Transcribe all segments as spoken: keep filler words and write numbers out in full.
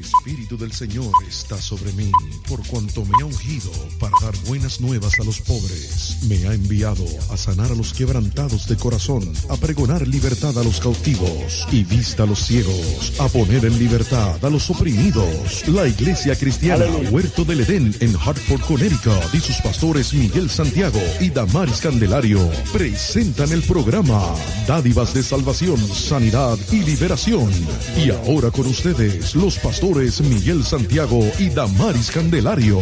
Espíritu del Señor está sobre mí, por cuanto me ha ungido para dar buenas nuevas a los pobres. Me ha enviado a sanar a los quebrantados de corazón, a pregonar libertad a los cautivos y vista a los ciegos, a poner en libertad a los oprimidos. La Iglesia Cristiana Huerto del Edén en Hartford, Connecticut, y sus pastores Miguel Santiago y Damaris Candelario presentan el programa Dádivas de Salvación, Sanidad y Liberación. Y ahora con ustedes, los pastores Miguel Santiago y Damaris Candelario.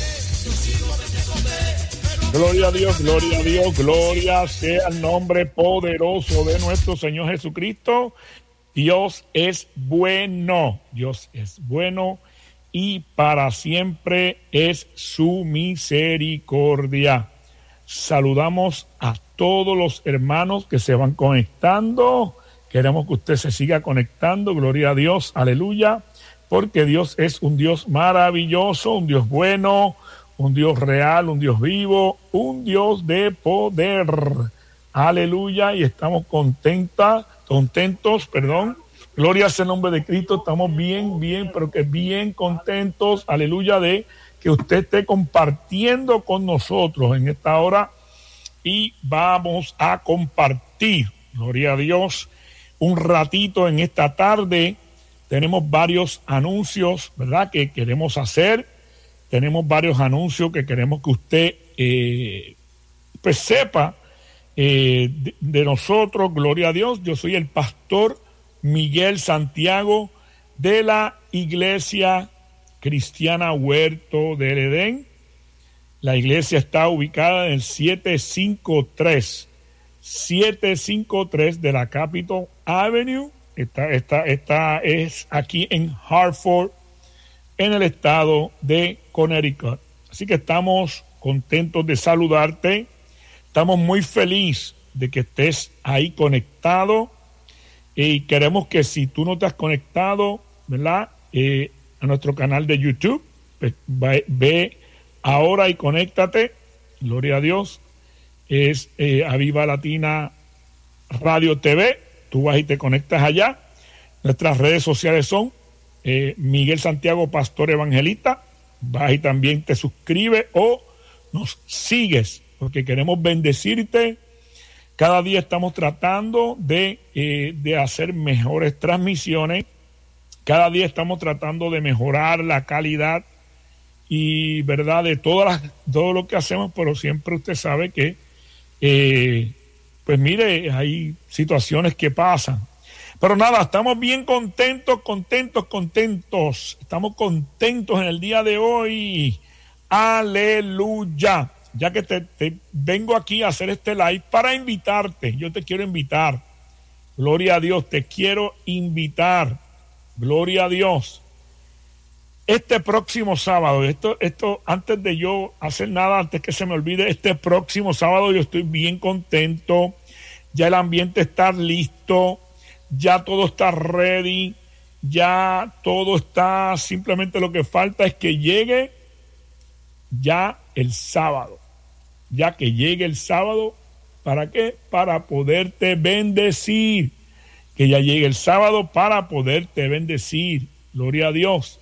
Gloria a Dios, gloria a Dios, gloria sea el nombre poderoso de nuestro Señor Jesucristo. Dios es bueno, Dios es bueno y para siempre es su misericordia. Saludamos a todos los hermanos que se van conectando. Queremos que usted se siga conectando, gloria a Dios, aleluya, porque Dios es un Dios maravilloso, un Dios bueno, un Dios real, un Dios vivo, un Dios de poder, aleluya, y estamos contentas, contentos, perdón, gloria sea el nombre de Cristo, estamos bien, bien, pero que bien contentos, aleluya, de que usted esté compartiendo con nosotros en esta hora y vamos a compartir, gloria a Dios, un ratito en esta tarde. Tenemos varios anuncios, ¿verdad?, que queremos hacer. Tenemos varios anuncios que queremos que usted eh, pues sepa eh, de, de nosotros, gloria a Dios. Yo soy el pastor Miguel Santiago de la Iglesia Cristiana Huerto del Edén. La iglesia está ubicada en el setecientos cincuenta y tres de la Capitol Avenue. Esta, esta, esta es aquí en Hartford, en el estado de Connecticut. Así que estamos contentos de saludarte. Estamos muy felices de que estés ahí conectado. Y queremos que si tú no te has conectado, ¿verdad?, Eh, a nuestro canal de YouTube, pues, ve, ve ahora y conéctate. Gloria a Dios. Es eh, Aviva Latina Radio T V. Tú vas y te conectas allá. Nuestras redes sociales son eh, Miguel Santiago Pastor Evangelista. Vas y también te suscribes o nos sigues, porque queremos bendecirte. Cada día estamos tratando de, eh, de hacer mejores transmisiones. Cada día estamos tratando de mejorar la calidad y, verdad, de todas las, todo lo que hacemos, pero siempre usted sabe que Eh, pues mire, hay situaciones que pasan. Pero nada, estamos bien contentos, contentos, contentos. Estamos contentos en el día de hoy. Aleluya. Ya que te, te vengo aquí a hacer este live para invitarte. Yo te quiero invitar. Gloria a Dios, te quiero invitar. Gloria a Dios. Este próximo sábado, esto, esto, antes de yo hacer nada, antes que se me olvide, este próximo sábado yo estoy bien contento, ya el ambiente está listo, ya todo está ready, ya todo está, simplemente lo que falta es que llegue ya el sábado, ya que llegue el sábado, ¿para qué? Para poderte bendecir, que ya llegue el sábado para poderte bendecir, gloria a Dios.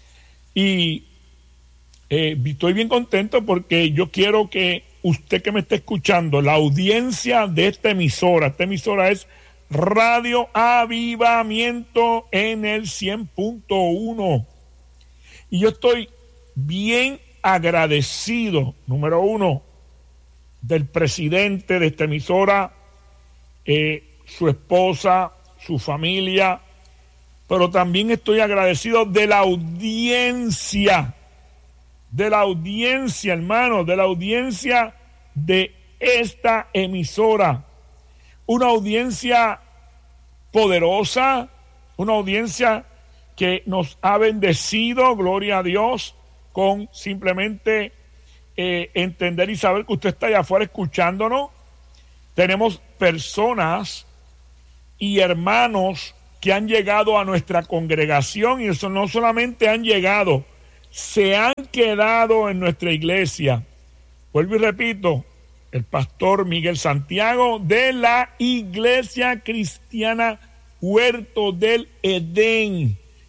Y eh, estoy bien contento porque yo quiero que usted que me esté escuchando, la audiencia de esta emisora, esta emisora es Radio Avivamiento en el cien punto uno. Y yo estoy bien agradecido, número uno, del presidente de esta emisora, eh, su esposa, su familia, pero también estoy agradecido de la audiencia, de la audiencia, hermano, de la audiencia de esta emisora. Una audiencia poderosa, una audiencia que nos ha bendecido, gloria a Dios, con simplemente eh, entender y saber que usted está allá afuera escuchándonos. Tenemos personas y hermanos que han llegado a nuestra congregación, y eso no solamente han llegado, se han quedado en nuestra iglesia. Vuelvo y repito, el pastor Miguel Santiago de la Iglesia Cristiana Huerto del Edén,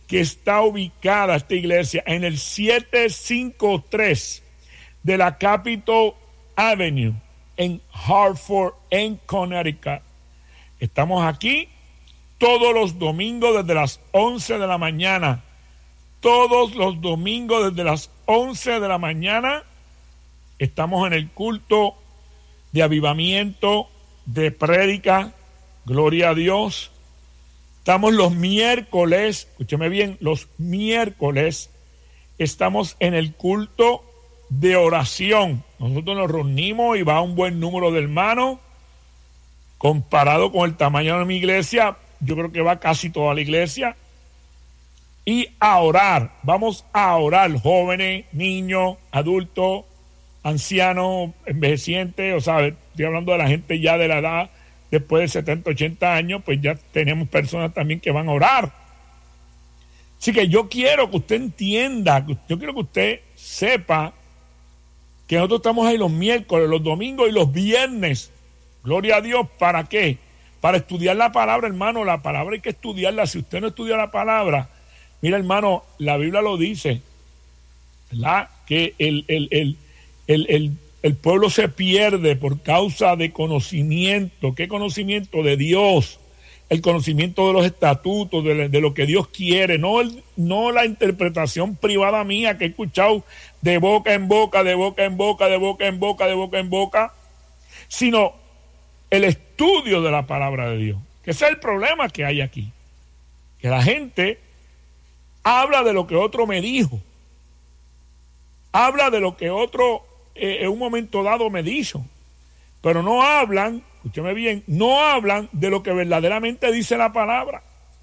que está ubicada esta iglesia en el setecientos cincuenta y tres de la Capitol Avenue en Hartford, en Connecticut. Estamos aquí todos los domingos desde las once de la mañana. Todos los domingos desde las once de la mañana estamos en el culto de avivamiento, de prédica, gloria a Dios. Estamos los miércoles, escúcheme bien, los miércoles estamos en el culto de oración. Nosotros nos reunimos y va un buen número de hermanos. Comparado con el tamaño de mi iglesia, yo creo que va casi toda la iglesia. Y a orar, vamos a orar, jóvenes, niños, adultos, ancianos, envejecientes, o sea, estoy hablando de la gente ya de la edad, después de setenta, ochenta años, pues ya tenemos personas también que van a orar. Así que yo quiero que usted entienda, yo quiero que usted sepa que nosotros estamos ahí los miércoles, los domingos y los viernes. Gloria a Dios, ¿para qué? Para estudiar la palabra, hermano. La palabra hay que estudiarla. Si usted no estudia la palabra, mira, hermano, la Biblia lo dice, ¿verdad? Que el, el, el, el, el, el pueblo se pierde por causa de conocimiento. ¿Qué conocimiento? De Dios. El conocimiento de los estatutos, de, de lo que Dios quiere, no, el, no la interpretación privada mía que he escuchado de boca en boca, de boca en boca, de boca en boca, de boca en boca, sino el estudio de la palabra de Dios. Que ese es el problema que hay aquí. Que la gente habla de lo que otro me dijo. Habla de lo que otro eh, en un momento dado me dijo. Pero no hablan, escúcheme bien, no hablan de lo que verdaderamente dice la palabra.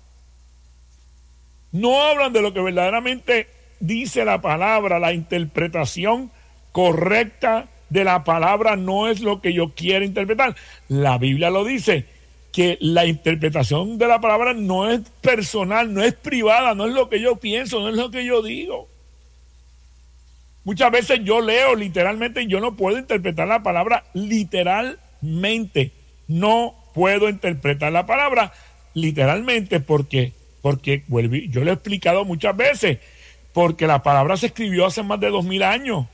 No hablan de lo que verdaderamente dice la palabra. La interpretación correcta de la palabra no es lo que yo quiero interpretar. La Biblia lo dice, que la interpretación de la palabra no es personal, no es privada, no es lo que yo pienso, no es lo que yo digo. Muchas veces yo leo literalmente y yo no puedo interpretar la palabra literalmente. No puedo interpretar la palabra literalmente porque, porque yo lo he explicado muchas veces, porque la palabra se escribió hace más de dos mil años.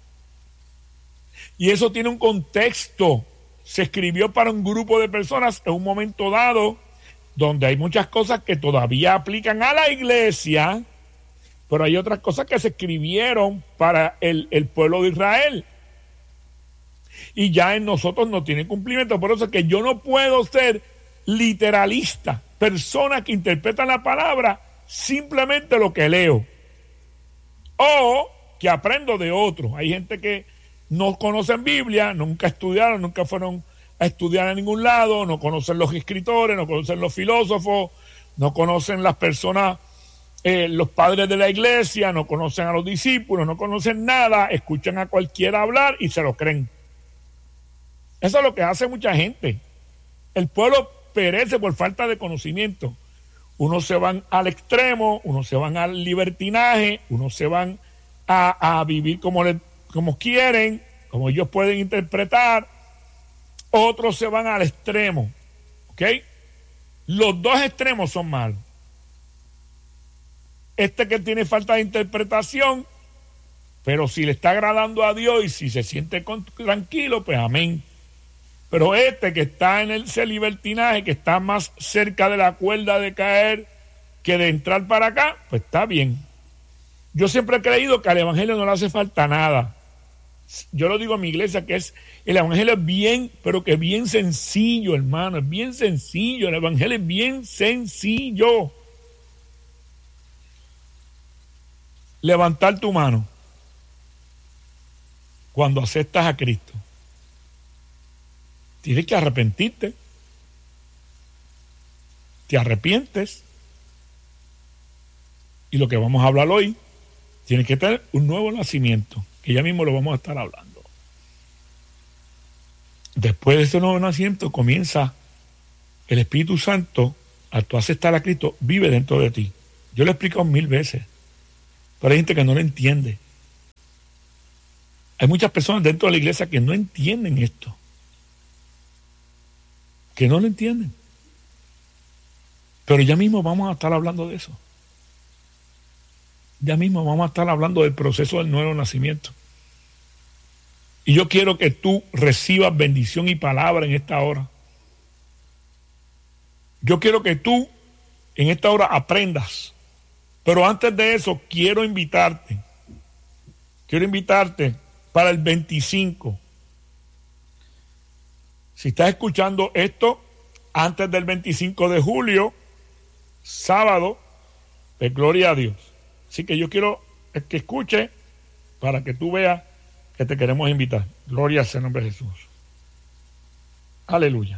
Y eso tiene un contexto. Se escribió para un grupo de personas en un momento dado, donde hay muchas cosas que todavía aplican a la iglesia, pero hay otras cosas que se escribieron para el, el pueblo de Israel. Y ya en nosotros no tiene cumplimiento. Por eso es que yo no puedo ser literalista, persona que interpreta la palabra simplemente lo que leo. O que aprendo de otros. Hay gente que no conocen Biblia, nunca estudiaron, nunca fueron a estudiar a ningún lado, no conocen los escritores, no conocen los filósofos, no conocen las personas, eh, los padres de la iglesia, no conocen a los discípulos, no conocen nada, escuchan a cualquiera hablar y se lo creen. Eso es lo que hace mucha gente. El pueblo perece por falta de conocimiento. Unos se van al extremo, unos se van al libertinaje, unos se van a, a vivir como les como quieren, como ellos pueden interpretar, otros se van al extremo, ¿ok? Los dos extremos son malos. Este que tiene falta de interpretación, pero si le está agradando a Dios y si se siente con, tranquilo, pues amén. Pero este que está en ese libertinaje, que está más cerca de la cuerda de caer que de entrar para acá, pues está bien. Yo siempre he creído que al evangelio no le hace falta nada. Yo lo digo a mi iglesia, que es el evangelio es bien, pero que es bien sencillo, hermano, es bien sencillo, el evangelio es bien sencillo. Levantar tu mano cuando aceptas a Cristo. Tienes que arrepentirte. Te arrepientes. Y lo que vamos a hablar hoy, tienes que tener un nuevo nacimiento, que ya mismo lo vamos a estar hablando. Después de ese nuevo nacimiento comienza el Espíritu Santo, al tú aceptar a Cristo, vive dentro de ti. Yo lo he explicado mil veces, pero hay gente que no lo entiende. Hay muchas personas dentro de la iglesia que no entienden esto, que no lo entienden. Pero ya mismo vamos a estar hablando de eso. Ya mismo vamos a estar hablando del proceso del nuevo nacimiento. Y yo quiero que tú recibas bendición y palabra en esta hora. Yo quiero que tú en esta hora aprendas. Pero antes de eso, quiero invitarte. Quiero invitarte para el veinticinco. Si estás escuchando esto antes del veinticinco de julio, sábado, pues gloria a Dios. Así que yo quiero que escuche para que tú veas que te queremos invitar. Gloria sea el nombre de Jesús. Aleluya.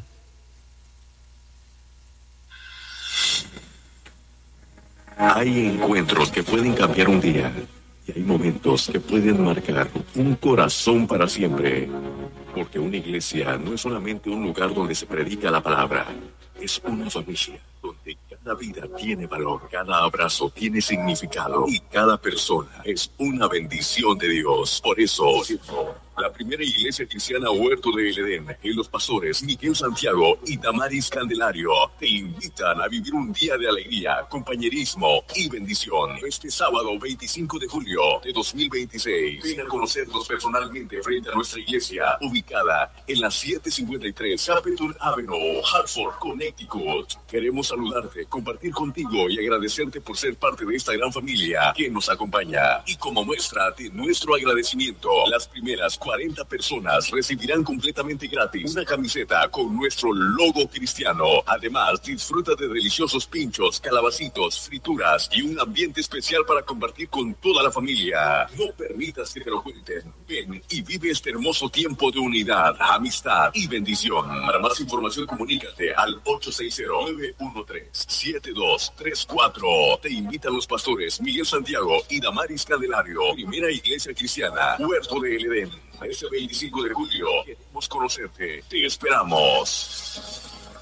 Hay encuentros que pueden cambiar un día y hay momentos que pueden marcar un corazón para siempre. Porque una iglesia no es solamente un lugar donde se predica la palabra, es una familia donde cada vida tiene valor, cada abrazo tiene significado y cada persona es una bendición de Dios. Por eso, la primera iglesia cristiana Huerto del Edén y los pastores Miguel Santiago y Damaris Candelario te invitan a vivir un día de alegría, compañerismo y bendición este sábado veinticinco de julio de dos mil veintiséis. Ven a conocernos personalmente frente a nuestra iglesia ubicada en la setecientos cincuenta y tres Capitol Avenue, Hartford, Connecticut. Queremos saludarte, compartir contigo y agradecerte por ser parte de esta gran familia que nos acompaña. Y como muestra de nuestro agradecimiento, las primeras cuarenta personas recibirán completamente gratis una camiseta con nuestro logo cristiano. Además, disfruta de deliciosos pinchos, calabacitos, frituras y un ambiente especial para compartir con toda la familia. No permitas que te lo cuenten. Ven y vive este hermoso tiempo de unidad, amistad y bendición. Para más información, comunícate al ocho seis cero, nueve uno tres, siete dos tres cuatro. Te invitan los pastores Miguel Santiago y Damaris Candelario. Primera Iglesia Cristiana Huerto del Edén. Este veinticinco de julio queremos conocerte. Te esperamos.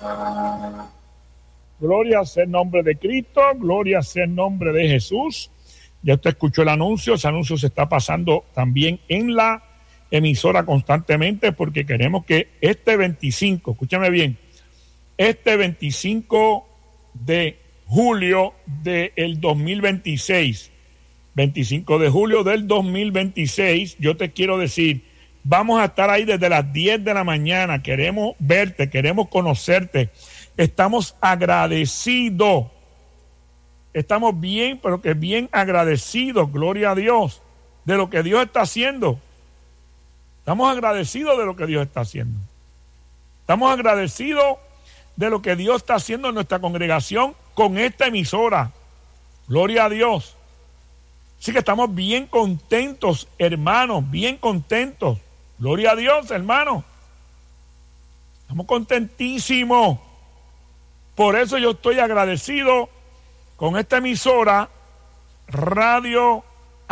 Gloria sea el nombre de Cristo, gloria sea el nombre de Jesús. Ya usted escuchó el anuncio, ese anuncio se está pasando también en la emisora constantemente porque queremos que este veinticinco, escúchame bien, este veinticinco de julio del dos mil veintiséis, veinticinco de julio del dos mil veintiséis, yo te quiero decir, vamos a estar ahí desde las diez de la mañana, queremos verte, queremos conocerte, estamos agradecidos, estamos bien, pero que bien agradecidos, gloria a Dios, de lo que Dios está haciendo. Estamos agradecidos de lo que Dios está haciendo. Estamos agradecidos de lo que Dios está haciendo en nuestra congregación con esta emisora. Gloria a Dios. Así que estamos bien contentos, hermanos, bien contentos. Gloria a Dios, hermanos. Estamos contentísimos. Por eso yo estoy agradecido con esta emisora, Radio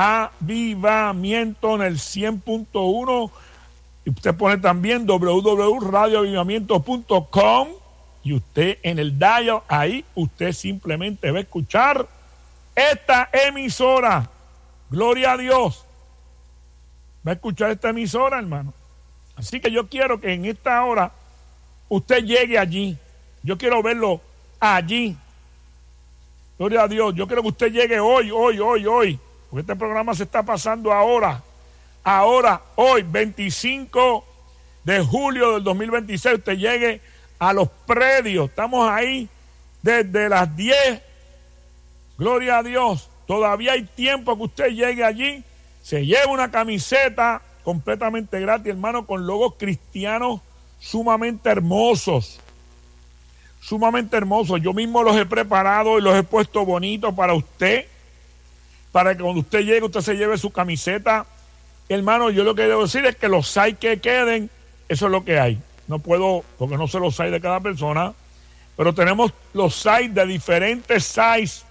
Avivamiento en el cien punto uno. Y usted pone también doble u doble u doble u punto radio avivamiento punto com. Y usted en el dial, ahí usted simplemente va a escuchar esta emisora. Gloria a Dios. Va a escuchar esta emisora, hermano. Así que yo quiero que en esta hora usted llegue allí. Yo quiero verlo allí. Gloria a Dios. Yo quiero que usted llegue hoy, hoy, hoy, hoy. Porque este programa se está pasando ahora. Ahora, hoy, veinticinco de julio del dos mil veintiséis. Usted llegue a los predios. Estamos ahí desde las diez. Gloria a Dios. Todavía hay tiempo que usted llegue allí. Se lleva una camiseta completamente gratis, hermano, con logos cristianos sumamente hermosos. Sumamente hermosos. Yo mismo los he preparado y los he puesto bonitos para usted. Para que cuando usted llegue, usted se lleve su camiseta. Hermano, yo lo que debo decir es que los size que queden, eso es lo que hay. No puedo, porque no sé los size de cada persona, pero tenemos los size de diferentes size.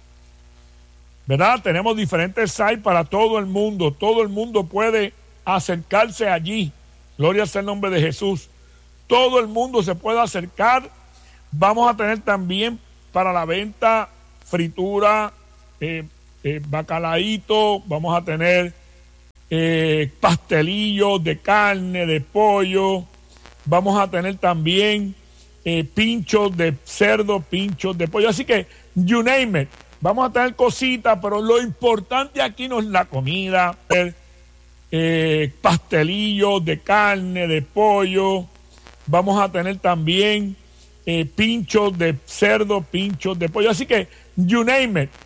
¿Verdad? Tenemos diferentes size para todo el mundo. Todo el mundo puede acercarse allí. Gloria sea el nombre de Jesús. Todo el mundo se puede acercar. Vamos a tener también para la venta fritura, eh, eh, bacalaíto. Vamos a tener eh, pastelillos de carne, de pollo. Vamos a tener también eh, pinchos de cerdo, pinchos de pollo. Así que, you name it. Vamos a tener cositas, pero lo importante aquí no es la comida. Eh, pastelillos de carne, de pollo. Vamos a tener también eh, pinchos de cerdo, pinchos de pollo. Así que, you name it.